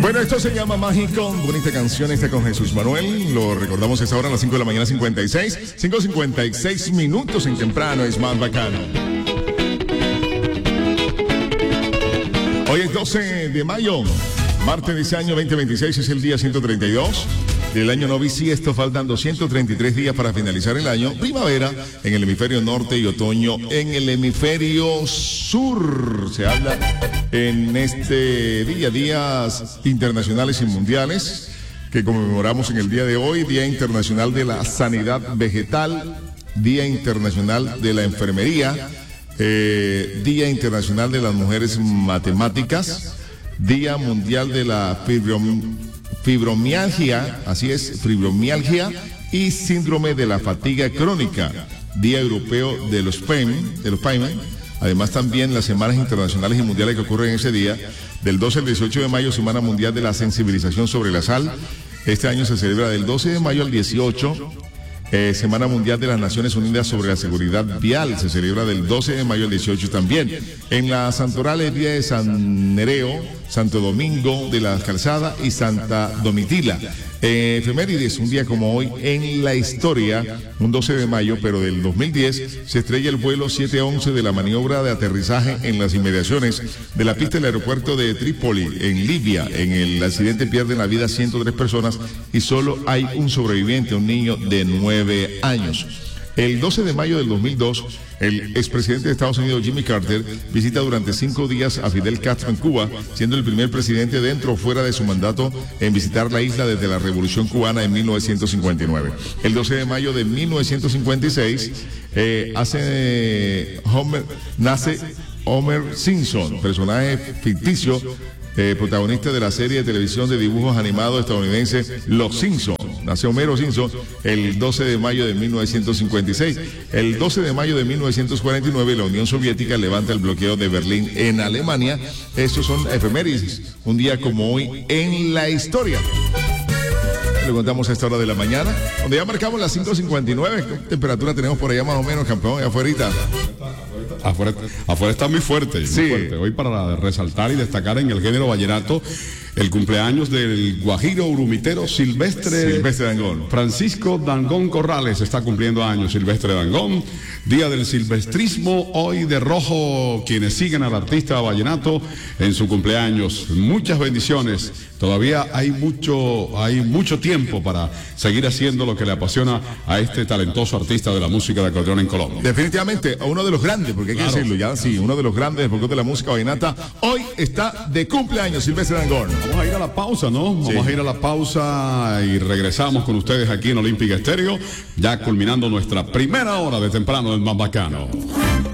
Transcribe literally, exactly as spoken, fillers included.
Bueno, esto se llama Mágico, bonita canción esta con Jesús Manuel. Lo recordamos esta hora a las cinco de la mañana, cincuenta y seis, cinco cincuenta y seis minutos en temprano, es más bacano. Hoy es doce de mayo, martes de ese año veinte veintiséis, es el día ciento treinta y dos del año no bisiesto, faltan doscientos treinta y tres días para finalizar el año. Primavera en el hemisferio norte y otoño en el hemisferio sur. Se habla en este día, días internacionales y mundiales que conmemoramos en el día de hoy: Día Internacional de la Sanidad Vegetal, Día Internacional de la Enfermería, eh, Día Internacional de las Mujeres Matemáticas, Día Mundial de la Fibrom Fibromialgia, así es, fibromialgia y síndrome de la fatiga crónica, Día Europeo de los P A I M, de los P A I M. Además también las semanas internacionales y mundiales que ocurren ese día, del doce al dieciocho de mayo, Semana Mundial de la Sensibilización sobre la Sal. Este año se celebra del doce de mayo al dieciocho. Eh, Semana Mundial de las Naciones Unidas sobre la Seguridad Vial, se celebra del doce de mayo al dieciocho también. En la Santoral es día de San Nereo, Santo Domingo de la Calzada y Santa Domitila. Eh, efemérides, un día como hoy en la historia, un doce de mayo, pero del dos mil diez, se estrella el vuelo siete once de la maniobra de aterrizaje en las inmediaciones de la pista del aeropuerto de Trípoli, en Libia. En el accidente pierden la vida ciento tres personas y solo hay un sobreviviente, un niño de nueve años. El doce de mayo del dos mil dos, el expresidente de Estados Unidos, Jimmy Carter, visita durante cinco días a Fidel Castro en Cuba, siendo el primer presidente dentro o fuera de su mandato en visitar la isla desde la Revolución Cubana en mil novecientos cincuenta y nueve. El doce de mayo de mil novecientos cincuenta y seis, eh, hace, Homer, nace Homer Simpson, personaje ficticio, Eh, protagonista de la serie de televisión de dibujos animados estadounidense Los Simpsons. Nació Homero Simpson el doce de mayo de mil novecientos cincuenta y seis. El doce de mayo de mil novecientos cuarenta y nueve, la Unión Soviética levanta el bloqueo de Berlín en Alemania. Estos son efemérides, un día como hoy en la historia. Le contamos a esta hora de la mañana, donde ya marcamos las cinco cincuenta y nueve. ¿Qué temperatura tenemos por allá más o menos, campeón, allá afuera? Afuera, afuera está muy fuerte, sí. muy fuerte. Hoy, para resaltar y destacar en el género vallenato, el cumpleaños del guajiro urumitero Silvestre, Silvestre Dangond. Francisco Dangond Corrales está cumpliendo años. Silvestre Dangond, día del silvestrismo, hoy de rojo, quienes siguen al artista vallenato en su cumpleaños. Muchas bendiciones. Todavía hay mucho, hay mucho tiempo para seguir haciendo lo que le apasiona a este talentoso artista de la música de acordeón en Colombia. Definitivamente, uno de los grandes, porque hay que claro. decirlo ya, sí, uno de los grandes porque de la música vallenata. Hoy está de cumpleaños Silvestre Dangond. Vamos a ir a la pausa, ¿no? Vamos sí. a ir a la pausa y regresamos con ustedes aquí en Olímpica Estéreo, ya culminando nuestra primera hora de temprano del más bacano.